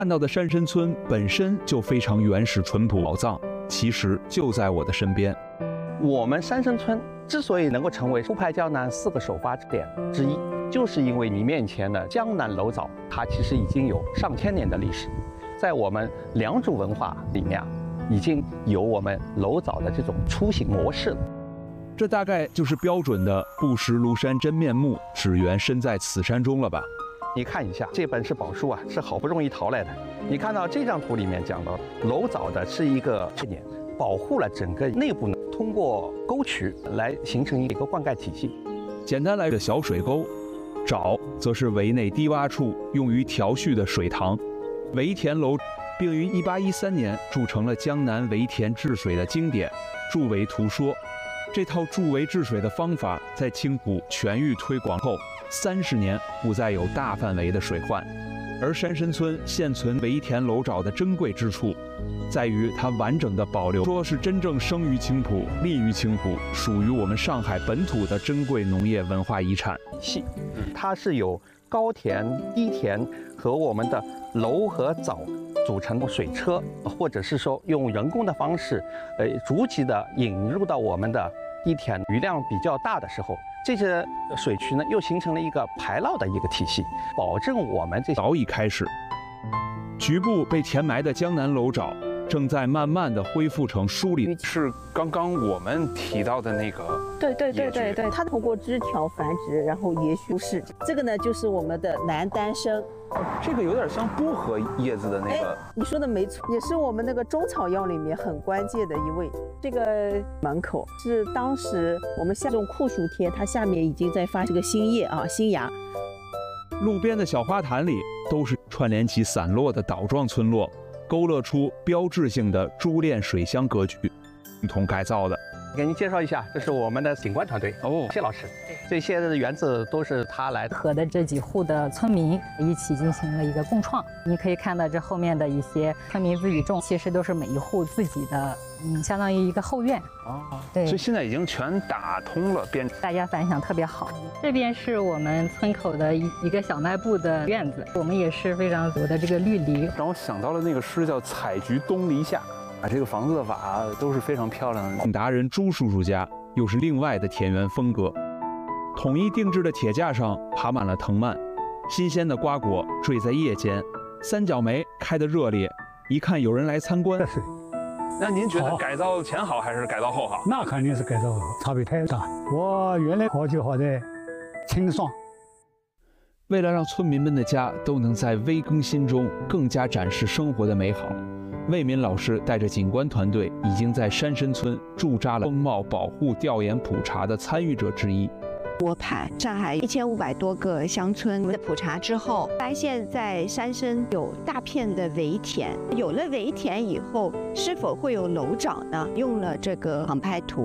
看到的山参村本身就非常原始淳朴，宝藏其实就在我的身边。 我们山参村之所以能够成为铺排江南4个首发点之一，就是因为你面前的江南楼藻，它其实已经有上千年的历史。在我们良渚文化里面已经有我们楼藻的这种出行模式了。 这大概就是标准的不识庐山真面目，只缘身在此山中了吧？ 你看一下，这本是宝书啊，是好不容易淘来的。你看到这张图里面讲到，楼藻的是一个概念，保护了整个内部呢，通过沟渠来形成一个灌溉体系。 简单来说，小水沟；沼则是围内低洼处用于调蓄的水塘。围田楼并于1813年铸成了江南围田治水的经典《筑围图说》。这套筑围治水的方法在清古全域推广后，30年不再有大范围的水患。而山参村现存围田楼沼的珍贵之处，在于它完整的保留，说是真正生于青浦、立于青浦，属于我们上海本土的珍贵农业文化遗产。 它是由高田、低田和我们的楼和藻组成的水车，或者是说用人工的方式，逐级的引入到我们的低田，雨量比较大的时候，这些水渠呢又形成了一个排涝的一个体系，保证我们这早已开始，局部被填埋的江南楼沼正在慢慢的恢复成梳理。 是刚刚我们提到的那个， 对，它通过枝条繁殖，然后延续式。这个呢就是我们的南丹参。 这个有点像薄荷叶子的那个。 你说的没错，也是我们那个中草药里面很关键的一味。这个门口是当时我们下种酷暑天，它下面已经在发这个新叶啊，新芽。 路边的小花坛里都是串联起散落的岛状村落，勾勒出标志性的珠链水乡格局，共同改造的。 给您介绍一下，这是我们的景观团队谢老师，这些的园子都是他来的。 和的这几户的村民一起进行了一个共创，你可以看到这后面的一些村民自己种，其实都是每一户自己的，相当于一个后院。对， 所以现在已经全打通了， 大家反响特别好。这边是我们村口的一个小卖部的院子，我们也是非常多的这个绿篱， 让我想到了那个诗叫“采菊东篱下”。这个房子的瓦都是非常漂亮的。 达人朱叔叔家又是另外的田园风格，统一定制的铁架上爬满了藤蔓，新鲜的瓜果坠在叶间，三角梅开得热烈，一看有人来参观。 那您觉得改造前好还是改造后好？ 那肯定是改造后，差别太大。我原来好就好在清爽。 为了让村民们的家都能在微更新中更加展示生活的美好，魏敏老师带着景观团队已经在山参村驻扎了风貌保护调研普查的参与者之一。 拨盘上海1500多个乡村的普查之后，发现在山参有大片的围田，有了围田以后，是否会有楼沼呢？用了这个航拍图。